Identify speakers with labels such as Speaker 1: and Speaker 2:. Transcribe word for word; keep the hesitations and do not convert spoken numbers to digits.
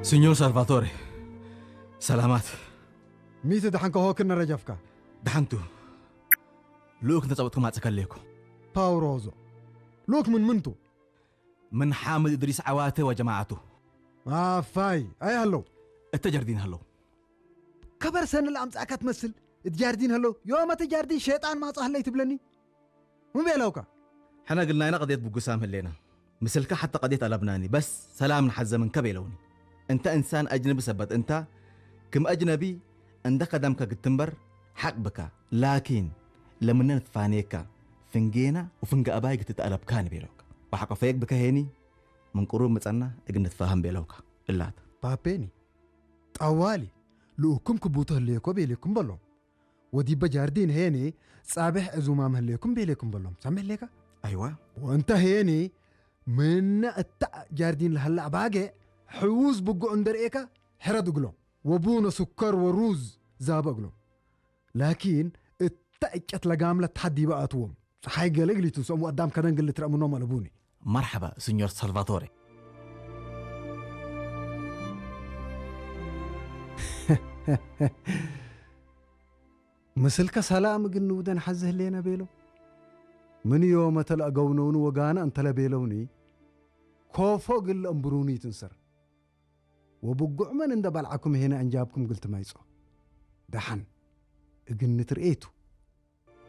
Speaker 1: سينيور سالفاتوري سلامات.
Speaker 2: ميت دحنك هو كنا رجفك
Speaker 1: دحنتو لوك نتصبتكم ما تكليكم
Speaker 2: باوروزو لوك من منتو
Speaker 1: من حامد إدريس عواته وجماعته.
Speaker 2: آه فاي أي هلو
Speaker 1: التجاردين هلو
Speaker 2: كبر سنة الأمس أكاد تمثل تجاردين هلو يوم تجاردين شيطان ما صح اللي تبلني من بيلوكا.
Speaker 1: حنا قلنا أنا قضيت بقسام هلينا مثلك حتى قضيت لبناني بس سلام نحزة من كبيلوني. أنت إنسان أجنبي سبت أنت كم أجنبي عندك قدمك قتنبر حق بك لكن لما نتفانيك فنجينا وفنجا أبايك تتقلب كان بيلوك وحق فيك بك هيني من قرون متأنا إجن نتفاهم بيلوك إلا
Speaker 2: بابيني أولي لوكم كبوته ليكو بيليكم بلوم ودي بجاردين هيني صابح أزومام هليكم بيليكم بلوم سامح ليك.
Speaker 1: أيوة
Speaker 2: وأنت هيني من التع جاردين لهلا باقي حوز بقو عندر إيكا حرد قلوم وبونا سكر وروز زاب قلوم لكن التأكت لقاملة تحدي بقى توم صحي قلق لي تسوم قدام كدن قلت رأمنهم ملبوني.
Speaker 1: مرحبا سينيور سالفاتوري.
Speaker 2: مثلك سلام قنو دن حزه لينا بيلو من يوم تلقونون وقانا انت لبيلوني كوفو قل انبروني تنسر وبقع من اندبالعكم هنا انجابكم قلت ما يصو دحن اقن ترئيتو